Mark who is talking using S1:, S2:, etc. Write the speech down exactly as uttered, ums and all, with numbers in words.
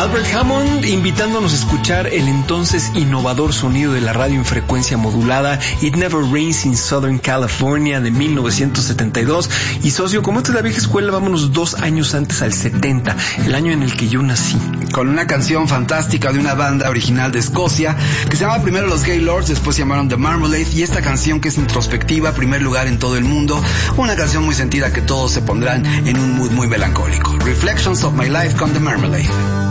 S1: Albert Hammond invitándonos a escuchar el entonces innovador sonido de la radio en frecuencia modulada It Never Rains in Southern California de mil novecientos setenta y dos. Y socio, como esta es la vieja escuela, vámonos dos años antes al setenta, el año en el que yo nací.
S2: Con una canción fantástica de una banda original de Escocia que se llamaba primero los Gaylords, después se llamaron The Marmalade, y esta canción que es introspectiva, primer lugar en todo el mundo, una canción muy sentida que todos se pondrán en un mood muy melancólico. Reflections of My Life con The Marmalade.